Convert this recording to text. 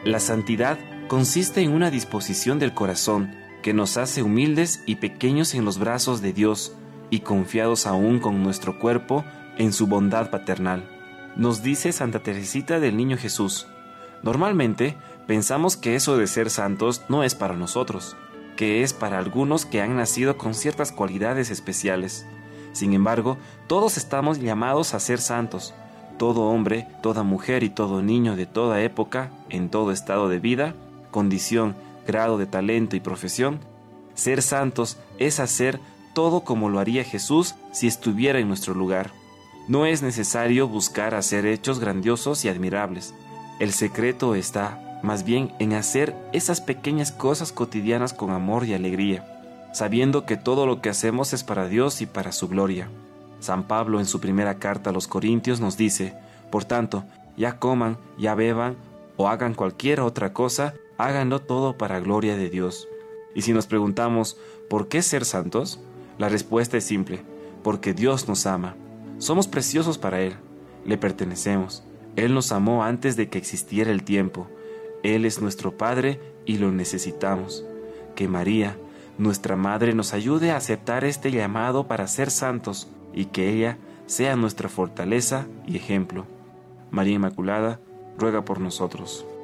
La santidad consiste en una disposición del corazón que nos hace humildes y pequeños en los brazos de Dios y confiados aún con nuestro cuerpo en su bondad paternal. Nos dice Santa Teresita del Niño Jesús: normalmente pensamos que eso de ser santos no es para nosotros, que es para algunos que han nacido con ciertas cualidades especiales. Sin embargo, todos estamos llamados a ser santos. Todo hombre, toda mujer y todo niño de toda época, en todo estado de vida, condición, grado de talento y profesión. Ser santos es hacer todo como lo haría Jesús si estuviera en nuestro lugar. No es necesario buscar hacer hechos grandiosos y admirables. El secreto está, más bien, en hacer esas pequeñas cosas cotidianas con amor y alegría, sabiendo que todo lo que hacemos es para Dios y para su gloria. San Pablo en su primera carta a los Corintios nos dice: por tanto, ya coman, ya beban o hagan cualquier otra cosa, háganlo todo para gloria de Dios. Y si nos preguntamos, ¿por qué ser santos? La respuesta es simple: porque Dios nos ama. Somos preciosos para Él, le pertenecemos. Él nos amó antes de que existiera el tiempo. Él es nuestro Padre y lo necesitamos. Que María, nuestra Madre, nos ayude a aceptar este llamado para ser santos y que ella sea nuestra fortaleza y ejemplo. María Inmaculada, ruega por nosotros.